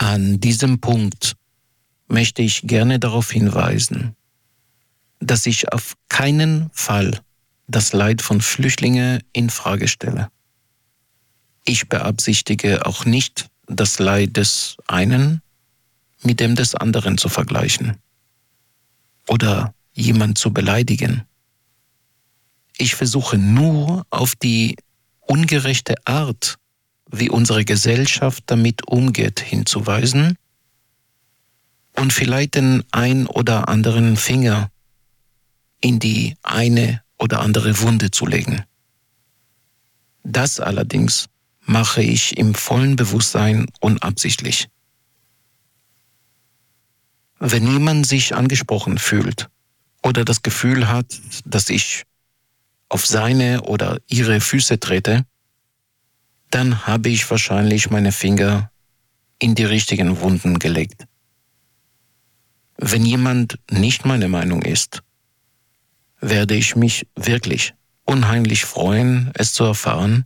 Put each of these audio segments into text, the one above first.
An diesem Punkt möchte ich gerne darauf hinweisen, dass ich auf keinen Fall das Leid von Flüchtlingen in Frage stelle. Ich beabsichtige auch nicht, das Leid des einen mit dem des anderen zu vergleichen oder jemand zu beleidigen. Ich versuche nur auf die ungerechte Art, wie unsere Gesellschaft damit umgeht, hinzuweisen und vielleicht den ein oder anderen Finger in die eine oder andere Wunde zu legen. Das allerdings mache ich im vollen Bewusstsein und absichtlich. Wenn jemand sich angesprochen fühlt oder das Gefühl hat, dass ich auf seine oder ihre Füße trete, dann habe ich wahrscheinlich meine Finger in die richtigen Wunden gelegt. Wenn jemand nicht meine Meinung ist, werde ich mich wirklich unheimlich freuen, es zu erfahren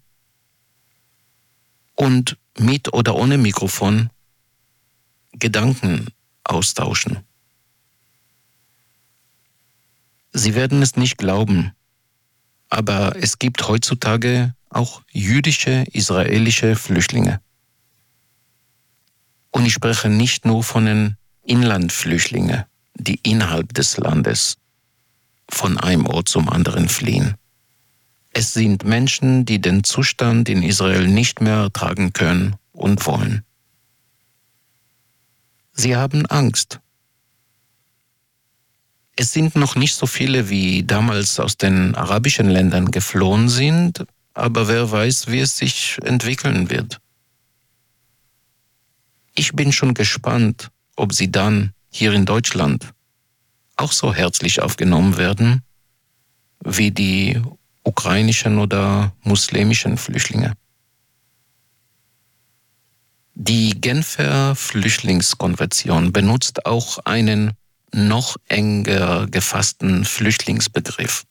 und mit oder ohne Mikrofon Gedanken austauschen. Sie werden es nicht glauben, aber es gibt heutzutage auch jüdische, israelische Flüchtlinge. Und ich spreche nicht nur von den Inlandflüchtlingen, die innerhalb des Landes von einem Ort zum anderen fliehen. Es sind Menschen, die den Zustand in Israel nicht mehr ertragen können und wollen. Sie haben Angst. Es sind noch nicht so viele, wie damals aus den arabischen Ländern geflohen sind, aber wer weiß, wie es sich entwickeln wird. Ich bin schon gespannt, ob sie dann hier in Deutschland auch so herzlich aufgenommen werden wie die ukrainischen oder muslimischen Flüchtlinge. Die Genfer Flüchtlingskonvention benutzt auch einen noch enger gefassten Flüchtlingsbegriff.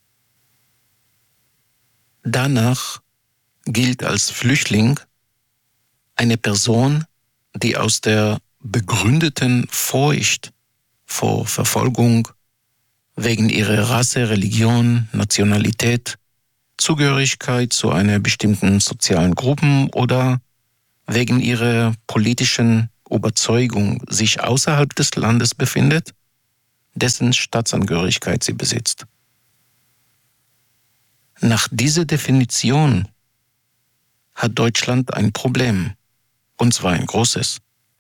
Danach gilt als Flüchtling eine Person, die aus der begründeten Furcht vor Verfolgung wegen ihrer Rasse, Religion, Nationalität, Zugehörigkeit zu einer bestimmten sozialen Gruppe oder wegen ihrer politischen Überzeugung sich außerhalb des Landes befindet, dessen Staatsangehörigkeit sie besitzt. Nach dieser Definition hat Deutschland ein Problem, und zwar ein großes,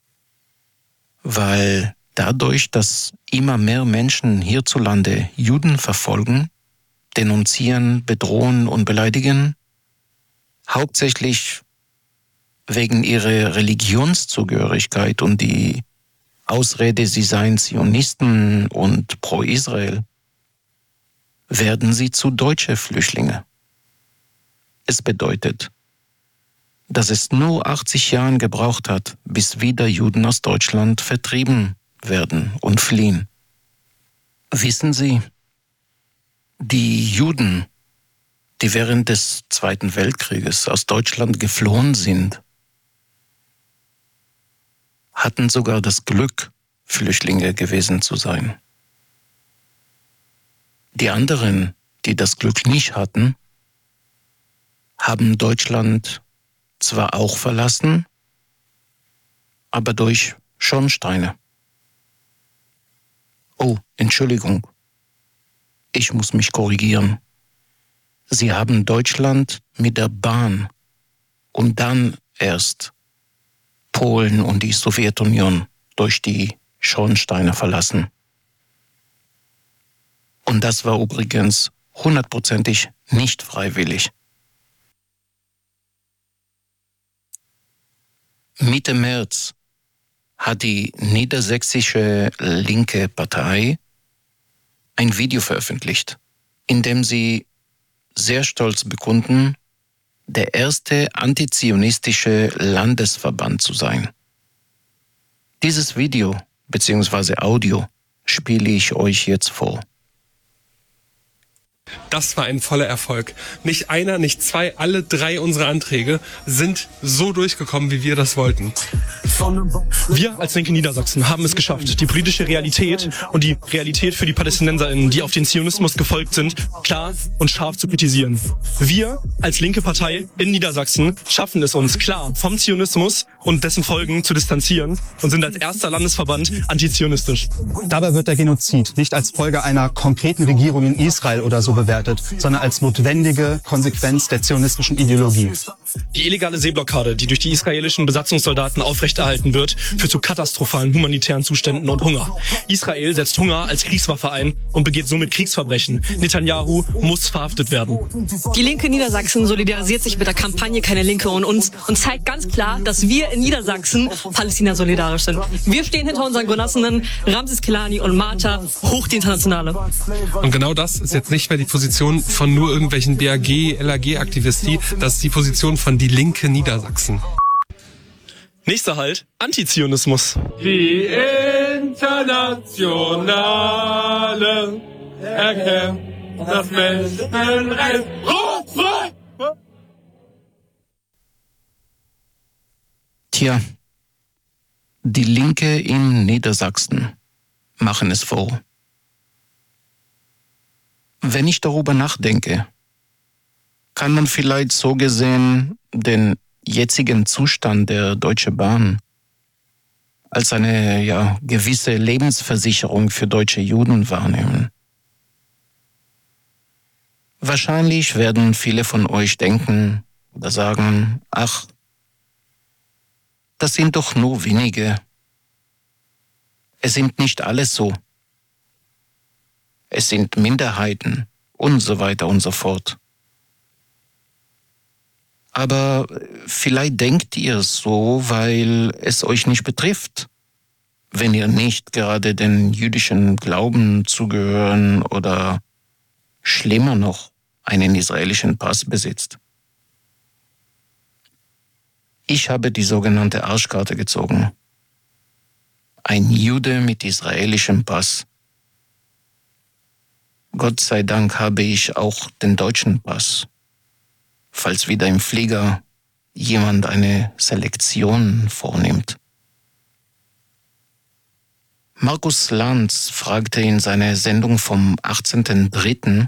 weil dadurch, dass immer mehr Menschen hierzulande Juden verfolgen, denunzieren, bedrohen und beleidigen, hauptsächlich wegen ihrer Religionszugehörigkeit und die Ausrede, sie seien Zionisten und pro Israel, werden sie zu deutsche Flüchtlinge. Es bedeutet, dass es nur 80 Jahre gebraucht hat, bis wieder Juden aus Deutschland vertrieben werden und fliehen. Wissen Sie, die Juden, die während des Zweiten Weltkrieges aus Deutschland geflohen sind, hatten sogar das Glück, Flüchtlinge gewesen zu sein. Die anderen, die das Glück nicht hatten, haben Deutschland zwar auch verlassen, aber durch Schornsteine. Oh, Entschuldigung, ich muss mich korrigieren. Sie haben Deutschland mit der Bahn und dann erst Polen und die Sowjetunion durch die Schornsteine verlassen. Und das war übrigens 100% nicht freiwillig. Mitte März hat die niedersächsische linke Partei ein Video veröffentlicht, in dem sie sehr stolz bekunden, der erste antizionistische Landesverband zu sein. Dieses Video bzw. Audio spiele ich euch jetzt vor. Das war ein voller Erfolg. Nicht einer, nicht zwei, alle 3 unserer Anträge sind so durchgekommen, wie wir das wollten. Wir als Linke Niedersachsen haben es geschafft, die politische Realität und die Realität für die PalästinenserInnen, die auf den Zionismus gefolgt sind, klar und scharf zu kritisieren. Wir als linke Partei in Niedersachsen schaffen es uns, klar vom Zionismus und dessen Folgen zu distanzieren und sind als erster Landesverband antizionistisch. Dabei wird der Genozid nicht als Folge einer konkreten Regierung in Israel oder so bewertet, sondern als notwendige Konsequenz der zionistischen Ideologie. Die illegale Seeblockade, die durch die israelischen Besatzungssoldaten aufrechterhalten wird, führt zu katastrophalen humanitären Zuständen und Hunger. Israel setzt Hunger als Kriegswaffe ein und begeht somit Kriegsverbrechen. Netanyahu muss verhaftet werden. Die Linke Niedersachsen solidarisiert sich mit der Kampagne Keine Linke und uns und zeigt ganz klar, dass wir in Niedersachsen Palästina solidarisch sind. Wir stehen hinter unseren Genossinnen Ramses Kelani und Marta, hoch die Internationale. Und genau das ist jetzt nicht mehr die Position von nur irgendwelchen BAG, LAG-Aktivisten, das ist die Position von die Linke Niedersachsen. Nächster Halt, Antizionismus. Die Internationale erkennt das Menschenrecht. Tja, die Linke in Niedersachsen machen es vor. Wenn ich darüber nachdenke, kann man vielleicht so gesehen den jetzigen Zustand der Deutschen Bahn als eine gewisse Lebensversicherung für deutsche Juden wahrnehmen. Wahrscheinlich werden viele von euch denken oder sagen, ach, das sind doch nur wenige. Es sind nicht alles so. Es sind Minderheiten und so weiter und so fort. Aber vielleicht denkt ihr so, weil es euch nicht betrifft, wenn ihr nicht gerade den jüdischen Glauben zugehören oder schlimmer noch einen israelischen Pass besitzt. Ich habe die sogenannte Arschkarte gezogen. Ein Jude mit israelischem Pass. Gott sei Dank habe ich auch den deutschen Pass. Falls wieder im Flieger jemand eine Selektion vornimmt. Markus Lanz fragte in seiner Sendung vom 18.03.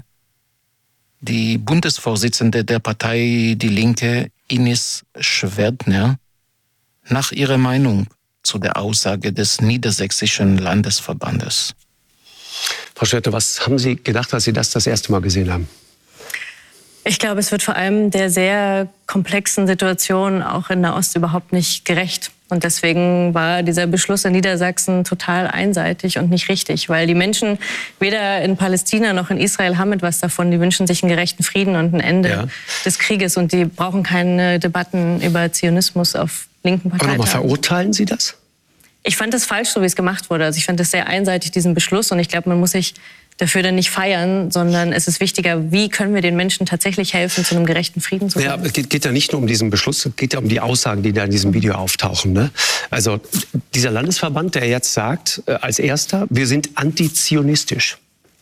die Bundesvorsitzende der Partei Die Linke, Ines Schwerdner, nach ihrer Meinung zu der Aussage des Niedersächsischen Landesverbandes. Frau Schwerdner, was haben Sie gedacht, als Sie das erste Mal gesehen haben? Ich glaube, es wird vor allem der sehr komplexen Situation auch in Nahost überhaupt nicht gerecht. Und deswegen war dieser Beschluss in Niedersachsen total einseitig und nicht richtig. Weil die Menschen weder in Palästina noch in Israel haben etwas davon. Die wünschen sich einen gerechten Frieden und ein Ende des Krieges. Und die brauchen keine Debatten über Zionismus auf linken Parteitagen. Aber verurteilen Sie das? Ich fand es falsch, so wie es gemacht wurde. Also ich fand es sehr einseitig, diesen Beschluss. Und ich glaube, man muss sich dafür dann nicht feiern, sondern es ist wichtiger, wie können wir den Menschen tatsächlich helfen, zu einem gerechten Frieden zu kommen. Ja, es geht ja nicht nur um diesen Beschluss, es geht ja um die Aussagen, die da in diesem Video auftauchen. Ne? Also dieser Landesverband, der jetzt sagt, als erster, wir sind antizionistisch.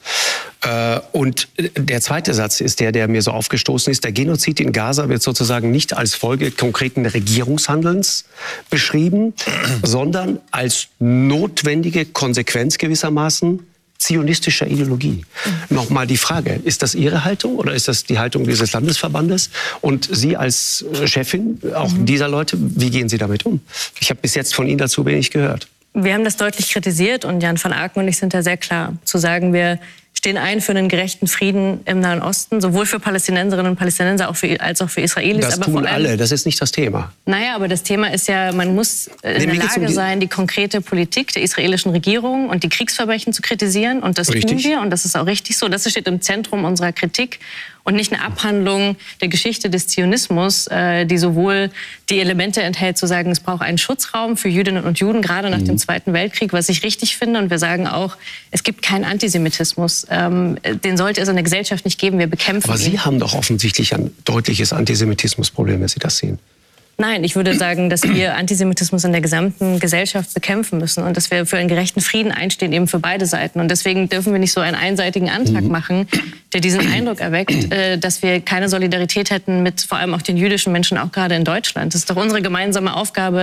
Und der zweite Satz ist der mir so aufgestoßen ist. Der Genozid in Gaza wird sozusagen nicht als Folge konkreten Regierungshandelns beschrieben, sondern als notwendige Konsequenz gewissermaßen zionistischer Ideologie. Nochmal die Frage, ist das Ihre Haltung oder ist das die Haltung dieses Landesverbandes? Und Sie als Chefin auch dieser Leute, wie gehen Sie damit um? Ich habe bis jetzt von Ihnen dazu wenig gehört. Wir haben das deutlich kritisiert und Jan van Aken und ich sind da sehr klar zu sagen, wir stehen ein für einen gerechten Frieden im Nahen Osten, sowohl für Palästinenserinnen und Palästinenser als auch für Israelis. Das tun alle, das ist nicht das Thema. Naja, aber das Thema ist ja, man muss in der Lage sein, die konkrete Politik der israelischen Regierung und die Kriegsverbrechen zu kritisieren. Und das tun wir und das ist auch richtig so. Das steht im Zentrum unserer Kritik und nicht eine Abhandlung der Geschichte des Zionismus, die sowohl die Elemente enthält, zu sagen, es braucht einen Schutzraum für Jüdinnen und Juden, gerade nach dem Zweiten Weltkrieg, was ich richtig finde. Und wir sagen auch, es gibt keinen Antisemitismus. Den sollte es in der Gesellschaft nicht geben. Wir bekämpfen ihn. Aber Sie haben doch offensichtlich ein deutliches Antisemitismusproblem, wenn Sie das sehen. Nein, ich würde sagen, dass wir Antisemitismus in der gesamten Gesellschaft bekämpfen müssen und dass wir für einen gerechten Frieden einstehen, eben für beide Seiten. Und deswegen dürfen wir nicht so einen einseitigen Antrag machen, der diesen Eindruck erweckt, dass wir keine Solidarität hätten mit vor allem auch den jüdischen Menschen, auch gerade in Deutschland. Das ist doch unsere gemeinsame Aufgabe,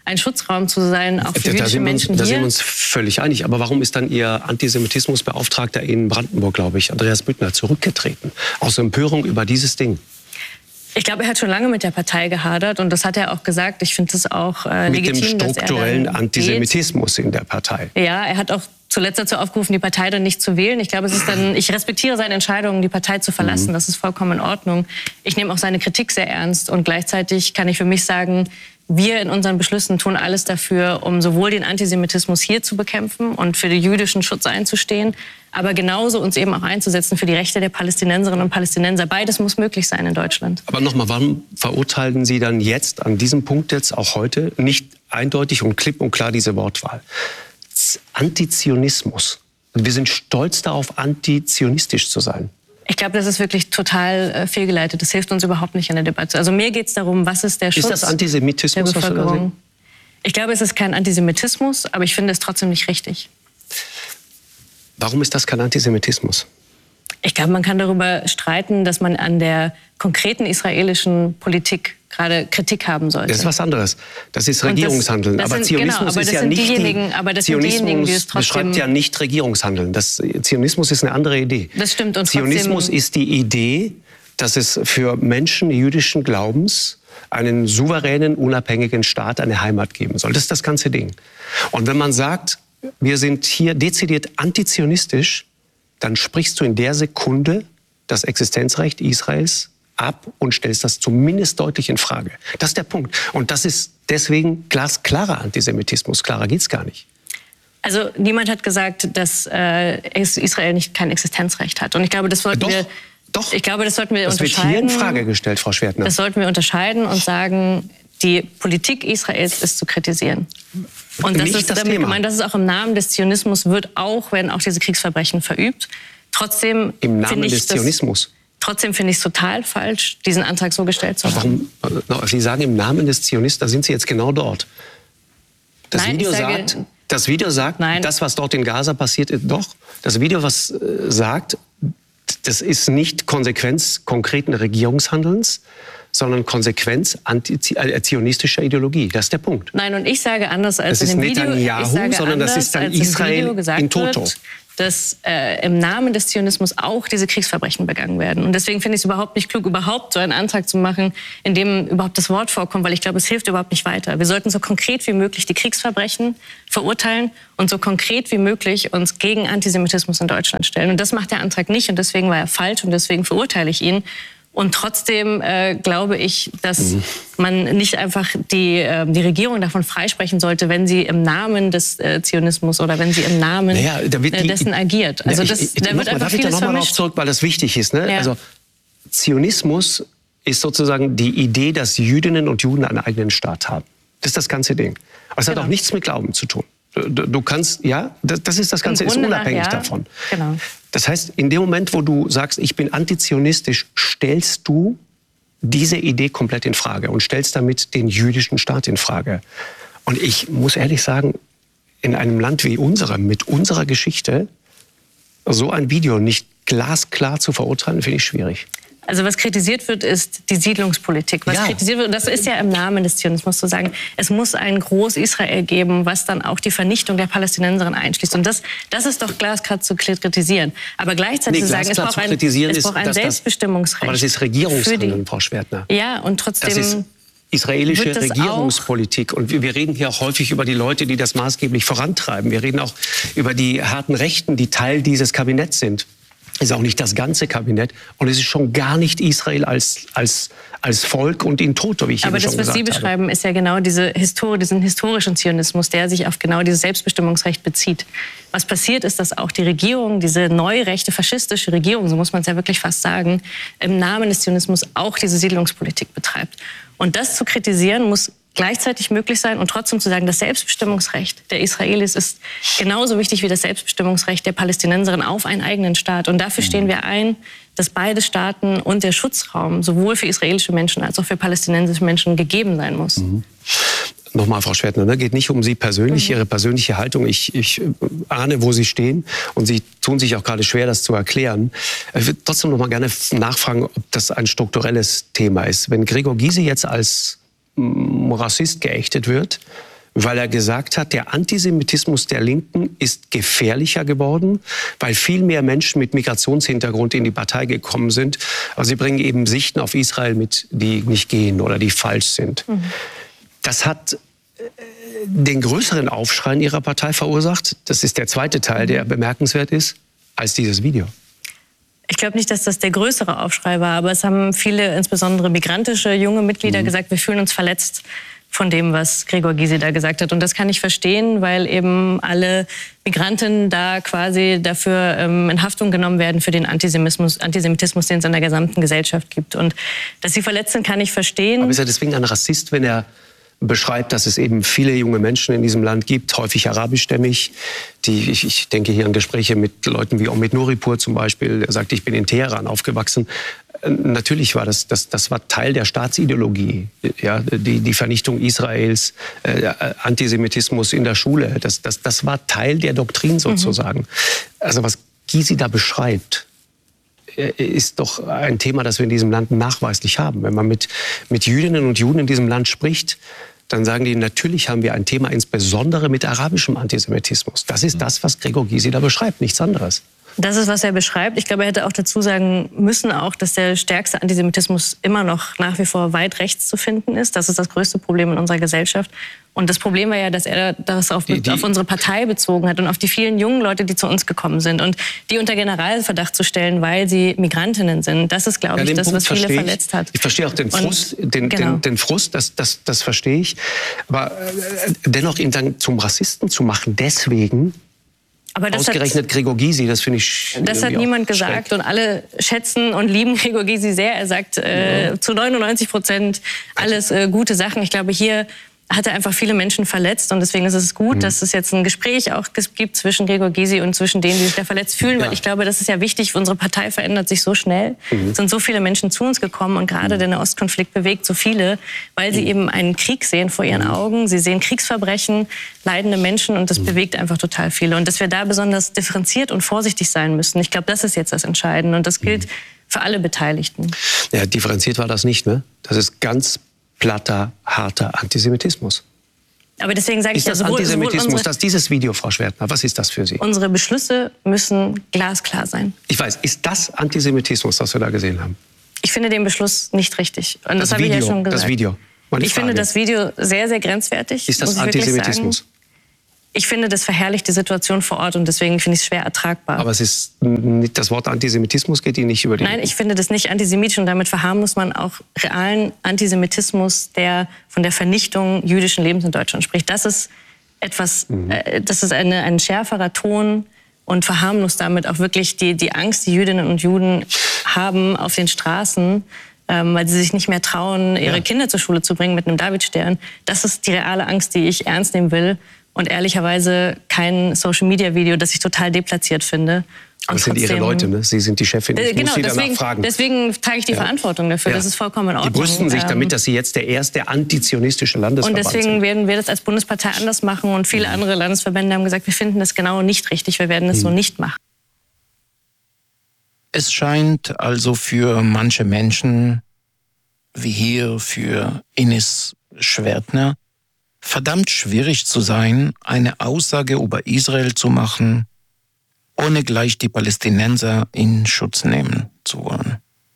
ein Schutzraum zu sein, auch für jüdische Menschen hier. Da sind wir uns völlig einig. Aber warum ist dann Ihr Antisemitismusbeauftragter in Brandenburg, glaube ich, Andreas Büttner, zurückgetreten? Aus Empörung über dieses Ding. Ich glaube, er hat schon lange mit der Partei gehadert und das hat er auch gesagt. Ich finde es auch legitim, mit dem strukturellen dass er Antisemitismus in der Partei. Ja, er hat auch zuletzt dazu aufgerufen, die Partei dann nicht zu wählen. Ich glaube, es ist dann, ich respektiere seine Entscheidung, die Partei zu verlassen. Das ist vollkommen in Ordnung. Ich nehme auch seine Kritik sehr ernst und gleichzeitig kann ich für mich sagen, wir in unseren Beschlüssen tun alles dafür, um sowohl den Antisemitismus hier zu bekämpfen und für den jüdischen Schutz einzustehen, aber genauso uns eben auch einzusetzen für die Rechte der Palästinenserinnen und Palästinenser. Beides muss möglich sein in Deutschland. Aber nochmal, warum verurteilen Sie dann jetzt, an diesem Punkt jetzt auch heute, nicht eindeutig und klipp und klar diese Wortwahl? Antizionismus. Wir sind stolz darauf, antizionistisch zu sein. Ich glaube, das ist wirklich total fehlgeleitet. Das hilft uns überhaupt nicht in der Debatte. Also mir geht es darum, was ist der Schutz der Antisemitismus, der Bevölkerung. Ich glaube, es ist kein Antisemitismus, aber ich finde es trotzdem nicht richtig. Warum ist das kein Antisemitismus? Ich glaube, man kann darüber streiten, dass man an der konkreten israelischen Politik gerade Kritik haben sollte. Das ist was anderes. Das ist Regierungshandeln. Aber Zionismus ist ja nicht Zionismus beschreibt ja nicht Regierungshandeln. Zionismus ist eine andere Idee. Das stimmt. Und Zionismus ist die Idee, dass es für Menschen jüdischen Glaubens einen souveränen, unabhängigen Staat, eine Heimat geben soll. Das ist das ganze Ding. Und wenn man sagt, wir sind hier dezidiert antizionistisch, dann sprichst du in der Sekunde das Existenzrecht Israels ab und stellst das zumindest deutlich in Frage. Das ist der Punkt. Und das ist deswegen glasklarer Antisemitismus. Klarer geht's gar nicht. Also niemand hat gesagt, dass Israel kein Existenzrecht hat. Und ich glaube, das sollten wir unterscheiden. Das wird hier in Frage gestellt, Frau Schwertner. Das sollten wir unterscheiden und sagen, die Politik Israels ist zu kritisieren. Und das ist damit gemeint, das ist auch im Namen des Zionismus, werden auch diese Kriegsverbrechen verübt. Trotzdem im Namen des Zionismus. Trotzdem finde ich es total falsch, diesen Antrag so gestellt zu haben. Warum? Sie sagen im Namen des Zionismus, da sind Sie jetzt genau dort. Das Video sagt, nein. Das, was dort in Gaza passiert ist, doch. Das Video, was sagt, das ist nicht Konsequenz konkreten Regierungshandelns, sondern Konsequenz zionistischer Ideologie. Das ist der Punkt. Nein, und ich sage anders als das in dem Video. Das ist Netanyahu, sondern das ist dann Israel in Toto. Dass im Namen des Zionismus auch diese Kriegsverbrechen begangen werden. Und deswegen finde ich es überhaupt nicht klug, überhaupt so einen Antrag zu machen, in dem überhaupt das Wort vorkommt, weil ich glaube, es hilft überhaupt nicht weiter. Wir sollten so konkret wie möglich die Kriegsverbrechen verurteilen und so konkret wie möglich uns gegen Antisemitismus in Deutschland stellen. Und das macht der Antrag nicht und deswegen war er falsch und deswegen verurteile ich ihn. Und trotzdem glaube ich, dass man nicht einfach die Regierung davon freisprechen sollte, wenn sie im Namen des Zionismus oder wenn sie im Namen dessen agiert. Also da wird einfach vieles noch mal darauf zurück, weil das wichtig ist. Ne? Ja. Also Zionismus ist sozusagen die Idee, dass Jüdinnen und Juden einen eigenen Staat haben. Das ist das ganze Ding. Aber es hat auch nichts mit Glauben zu tun. Du kannst, das ist das Ganze, ist unabhängig davon. Genau. Das heißt, in dem Moment, wo du sagst, ich bin antizionistisch, stellst du diese Idee komplett in Frage und stellst damit den jüdischen Staat in Frage. Und ich muss ehrlich sagen, in einem Land wie unserem, mit unserer Geschichte, so ein Video nicht glasklar zu verurteilen, finde ich schwierig. Also was kritisiert wird, ist die Siedlungspolitik. Was kritisiert wird, das ist ja im Namen des Zionismus zu sagen, es muss ein Groß-Israel geben, was dann auch die Vernichtung der Palästinenserinnen einschließt. Und das ist doch glasklar zu kritisieren. Aber gleichzeitig zu sagen, es braucht ein Selbstbestimmungsrecht. Aber das ist Regierungshandeln, Frau Schwertner. Ja, und trotzdem... Das ist israelische Regierungspolitik. Und wir reden hier auch häufig über die Leute, die das maßgeblich vorantreiben. Wir reden auch über die harten Rechten, die Teil dieses Kabinetts sind. Ist auch nicht das ganze Kabinett und es ist schon gar nicht Israel als Volk und in Toto, wie ich eben schon gesagt habe. Aber das, was Sie beschreiben, ist ja genau diesen historischen Zionismus, der sich auf genau dieses Selbstbestimmungsrecht bezieht. Was passiert ist, dass auch die Regierung, diese neurechte faschistische Regierung, so muss man es ja wirklich fast sagen, im Namen des Zionismus auch diese Siedlungspolitik betreibt. Und das zu kritisieren muss gleichzeitig möglich sein und trotzdem zu sagen, das Selbstbestimmungsrecht der Israelis ist genauso wichtig wie das Selbstbestimmungsrecht der Palästinenserinnen auf einen eigenen Staat. Und dafür stehen wir ein, dass beide Staaten und der Schutzraum sowohl für israelische Menschen als auch für palästinensische Menschen gegeben sein muss. Nochmal, Frau Schwertner, ne, geht nicht um Sie persönlich, Ihre persönliche Haltung. Ich ahne, wo Sie stehen und Sie tun sich auch gerade schwer, das zu erklären. Ich würde trotzdem noch mal gerne nachfragen, ob das ein strukturelles Thema ist. Wenn Gregor Gysi jetzt als Rassist geächtet wird, weil er gesagt hat, der Antisemitismus der Linken ist gefährlicher geworden, weil viel mehr Menschen mit Migrationshintergrund in die Partei gekommen sind. Aber sie bringen eben Sichten auf Israel mit, die nicht gehen oder die falsch sind. Das hat den größeren Aufschrei in ihrer Partei verursacht. Das ist der zweite Teil, der bemerkenswert ist, als dieses Video. Ich glaube nicht, dass das der größere Aufschrei war, aber es haben viele, insbesondere migrantische junge Mitglieder gesagt, wir fühlen uns verletzt von dem, was Gregor Gysi da gesagt hat. Und das kann ich verstehen, weil eben alle Migranten da quasi dafür in Haftung genommen werden für den Antisemitismus, den es in der gesamten Gesellschaft gibt. Und dass sie verletzt sind, kann ich verstehen. Aber ist er deswegen ein Rassist, wenn er beschreibt, dass es eben viele junge Menschen in diesem Land gibt, häufig arabischstämmig, die, ich denke hier an Gespräche mit Leuten wie Omid Nouripur zum Beispiel, der sagt, ich bin in Teheran aufgewachsen. Natürlich war das war Teil der Staatsideologie, ja, die Vernichtung Israels, Antisemitismus in der Schule, das war Teil der Doktrin sozusagen. Also was Gysi da beschreibt, ist doch ein Thema, das wir in diesem Land nachweislich haben. Wenn man mit Jüdinnen und Juden in diesem Land spricht, dann sagen die, natürlich haben wir ein Thema, insbesondere mit arabischem Antisemitismus. Das ist das, was Gregor Gysi da beschreibt, nichts anderes. Das ist, was er beschreibt. Ich glaube, er hätte auch dazu sagen müssen, dass der stärkste Antisemitismus immer noch nach wie vor weit rechts zu finden ist. Das ist das größte Problem in unserer Gesellschaft. Und das Problem war ja, dass er das auf unsere Partei bezogen hat und auf die vielen jungen Leute, die zu uns gekommen sind. Und die unter Generalverdacht zu stellen, weil sie Migrantinnen sind, das ist, glaube ich, das, was viele verletzt hat. Ich verstehe auch den Frust, den Frust, das verstehe ich. Aber dennoch ihn dann zum Rassisten zu machen, deswegen... Aber ausgerechnet Gregor Gysi, das finde ich... Das hat niemand gesagt und alle schätzen und lieben Gregor Gysi sehr. Er sagt zu 99% alles gute Sachen. Ich glaube, hier hat er einfach viele Menschen verletzt und deswegen ist es gut, dass es jetzt ein Gespräch auch gibt zwischen Gregor Gysi und zwischen denen, die sich da verletzt fühlen, weil ich glaube, das ist ja wichtig, unsere Partei verändert sich so schnell. Es sind so viele Menschen zu uns gekommen und gerade der Nahostkonflikt bewegt so viele, weil sie eben einen Krieg sehen vor ihren Augen. Sie sehen Kriegsverbrechen, leidende Menschen und das bewegt einfach total viele. Und dass wir da besonders differenziert und vorsichtig sein müssen, ich glaube, das ist jetzt das Entscheidende und das gilt für alle Beteiligten. Ja, differenziert war das nicht, ne? Das ist ganz platter, harter Antisemitismus. Aber deswegen sage ich ja, sowohl Antisemitismus, dass dieses Video, Frau Schwertner, was ist das für Sie? Unsere Beschlüsse müssen glasklar sein. Ich weiß, ist das Antisemitismus, was wir da gesehen haben? Ich finde den Beschluss nicht richtig. Und das habe ich ja schon gesagt. Das Video. Ich finde das Video sehr, sehr grenzwertig. Ist das Antisemitismus? Ich finde, das verherrlicht die Situation vor Ort und deswegen finde ich es schwer ertragbar. Aber es ist nicht, das Wort Antisemitismus geht Ihnen nicht über die... Nein, ich finde das nicht antisemitisch und damit verharmlost man auch realen Antisemitismus, der von der Vernichtung jüdischen Lebens in Deutschland spricht. Das ist etwas, das ist ein schärferer Ton und verharmlost damit auch wirklich die Angst, die Jüdinnen und Juden haben auf den Straßen, weil sie sich nicht mehr trauen, ihre Kinder zur Schule zu bringen mit einem Davidstern. Das ist die reale Angst, die ich ernst nehmen will. Und ehrlicherweise kein Social-Media-Video, das ich total deplatziert finde. Aber es sind Ihre Leute, ne? Sie sind die Chefin. Ich muss Sie danach fragen. Deswegen trage ich die Verantwortung dafür. Das ist vollkommen in Ordnung. Die brüsten sich damit, dass Sie jetzt der erste antizionistische Landesverband sind. Und deswegen werden wir das als Bundespartei anders machen. Und viele andere Landesverbände haben gesagt, wir finden das genau nicht richtig. Wir werden das so nicht machen. Es scheint also für manche Menschen, wie hier für Ines Schwertner, verdammt schwierig zu sein, eine Aussage über Israel zu machen, ohne gleich die Palästinenser in Schutz nehmen zu wollen.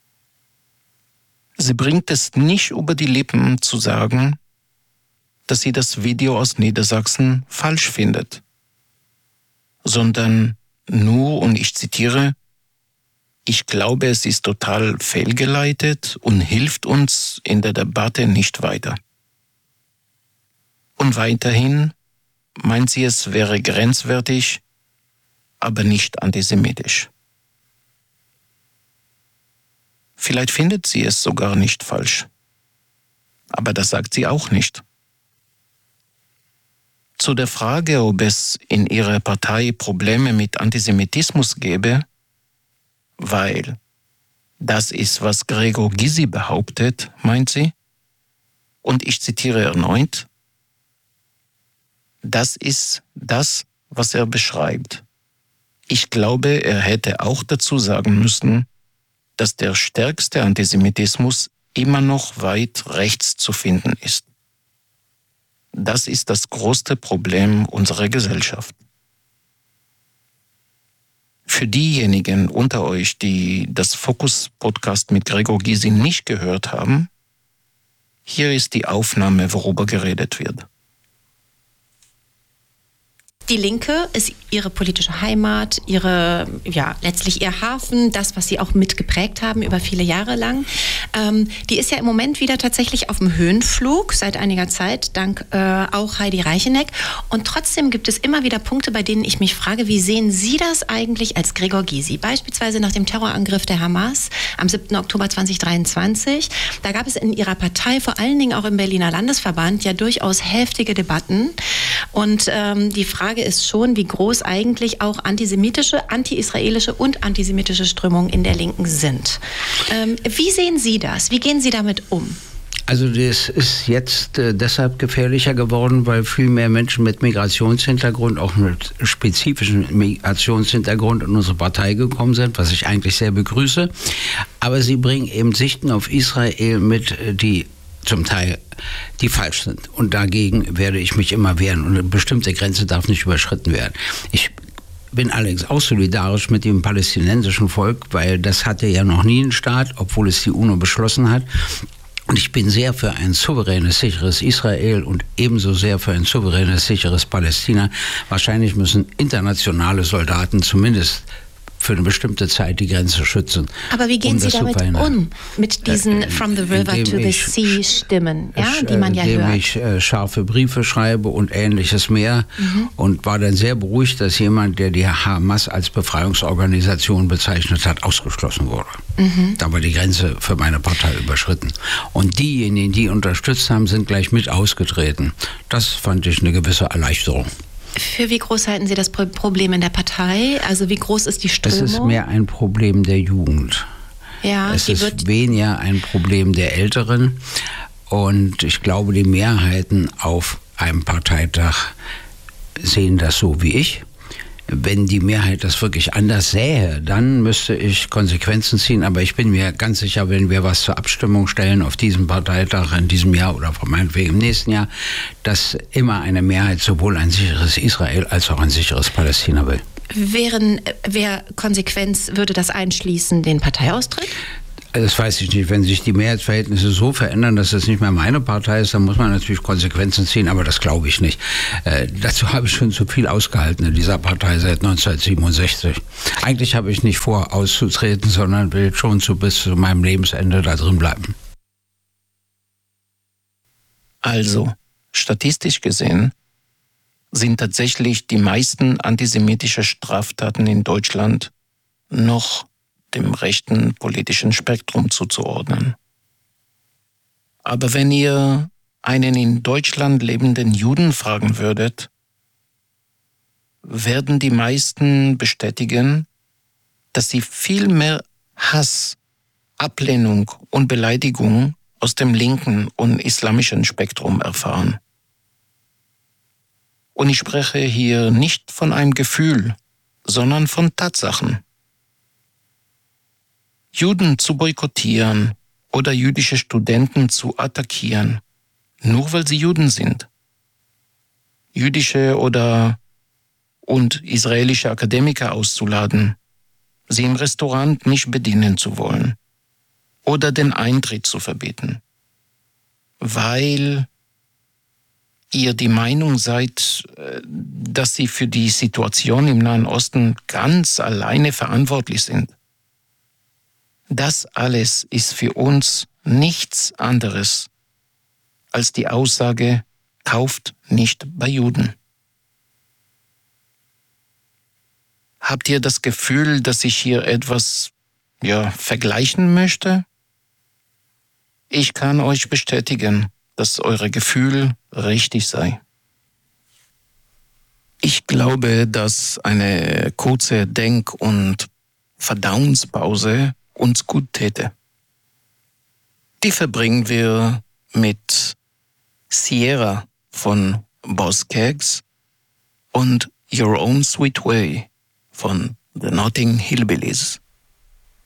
Sie bringt es nicht über die Lippen zu sagen, dass sie das Video aus Niedersachsen falsch findet, sondern nur, und ich zitiere, ich glaube, es ist total fehlgeleitet und hilft uns in der Debatte nicht weiter. Und weiterhin meint sie, es wäre grenzwertig, aber nicht antisemitisch. Vielleicht findet sie es sogar nicht falsch. Aber das sagt sie auch nicht. Zu der Frage, ob es in ihrer Partei Probleme mit Antisemitismus gäbe, weil das ist, was Gregor Gysi behauptet, meint sie, und ich zitiere erneut, das ist das, was er beschreibt. Ich glaube, er hätte auch dazu sagen müssen, dass der stärkste Antisemitismus immer noch weit rechts zu finden ist. Das ist das größte Problem unserer Gesellschaft. Für diejenigen unter euch, die das Fokus-Podcast mit Gregor Gysi nicht gehört haben, hier ist die Aufnahme, worüber geredet wird. Die Linke ist ihre politische Heimat, letztlich ihr Hafen, das, was sie auch mitgeprägt haben über viele Jahre lang. Die ist ja im Moment wieder tatsächlich auf dem Höhenflug, seit einiger Zeit, dank auch Heidi Reicheneck. Und trotzdem gibt es immer wieder Punkte, bei denen ich mich frage, wie sehen Sie das eigentlich als Gregor Gysi? Beispielsweise nach dem Terrorangriff der Hamas am 7. Oktober 2023. Da gab es in Ihrer Partei, vor allen Dingen auch im Berliner Landesverband, ja durchaus heftige Debatten. Und die Frage ist schon, wie groß eigentlich auch antisemitische, anti-israelische und antisemitische Strömungen in der Linken sind. Wie sehen Sie das? Wie gehen Sie damit um? Also das ist jetzt deshalb gefährlicher geworden, weil viel mehr Menschen mit Migrationshintergrund, auch mit spezifischem Migrationshintergrund in unsere Partei gekommen sind, was ich eigentlich sehr begrüße. Aber sie bringen eben Sichten auf Israel mit, die zum Teil die falsch sind. Und dagegen werde ich mich immer wehren. Und eine bestimmte Grenze darf nicht überschritten werden. Ich bin allerdings auch solidarisch mit dem palästinensischen Volk, weil das hatte ja noch nie einen Staat, obwohl es die UNO beschlossen hat. Und ich bin sehr für ein souveränes, sicheres Israel und ebenso sehr für ein souveränes, sicheres Palästina. Wahrscheinlich müssen internationale Soldaten zumindest für eine bestimmte Zeit die Grenze schützen. Aber wie gehen Sie damit um? Mit diesen From the River to the Sea Stimmen, die man ja hört? Indem ich scharfe Briefe schreibe und Ähnliches mehr. Und war dann sehr beruhigt, dass jemand, der die Hamas als Befreiungsorganisation bezeichnet hat, ausgeschlossen wurde. Da war die Grenze für meine Partei überschritten. Und diejenigen, die unterstützt haben, sind gleich mit ausgetreten. Das fand ich eine gewisse Erleichterung. Für wie groß halten Sie das Problem in der Partei? Also wie groß ist die Strömung? Es ist mehr ein Problem der Jugend. Ja, es ist weniger ein Problem der Älteren. Und ich glaube, die Mehrheiten auf einem Parteitag sehen das so wie ich. Wenn die Mehrheit das wirklich anders sähe, dann müsste ich Konsequenzen ziehen. Aber ich bin mir ganz sicher, wenn wir was zur Abstimmung stellen auf diesem Parteitag in diesem Jahr oder meinetwegen im nächsten Jahr, dass immer eine Mehrheit sowohl ein sicheres Israel als auch ein sicheres Palästina will. Konsequenz würde das einschließen, den Parteiaustritt? Das weiß ich nicht. Wenn sich die Mehrheitsverhältnisse so verändern, dass es nicht mehr meine Partei ist, dann muss man natürlich Konsequenzen ziehen, aber das glaube ich nicht. Dazu habe ich schon zu viel ausgehalten in dieser Partei seit 1967. Eigentlich habe ich nicht vor, auszutreten, sondern will schon bis zu meinem Lebensende da drin bleiben. Also, statistisch gesehen sind tatsächlich die meisten antisemitischen Straftaten in Deutschland noch dem rechten politischen Spektrum zuzuordnen. Aber wenn ihr einen in Deutschland lebenden Juden fragen würdet, werden die meisten bestätigen, dass sie viel mehr Hass, Ablehnung und Beleidigung aus dem linken und islamischen Spektrum erfahren. Und ich spreche hier nicht von einem Gefühl, sondern von Tatsachen. Juden zu boykottieren oder jüdische Studenten zu attackieren, nur weil sie Juden sind. Jüdische und israelische Akademiker auszuladen, sie im Restaurant nicht bedienen zu wollen oder den Eintritt zu verbieten, weil ihr die Meinung seid, dass sie für die Situation im Nahen Osten ganz alleine verantwortlich sind. Das alles ist für uns nichts anderes als die Aussage, kauft nicht bei Juden. Habt ihr das Gefühl, dass ich hier etwas vergleichen möchte? Ich kann euch bestätigen, dass euer Gefühl richtig sei. Ich glaube, dass eine kurze Denk- und Verdauungspause uns gut täte. Die verbringen wir mit Sierra von Boss Kegs und Your Own Sweet Way von The Notting Hillbillies.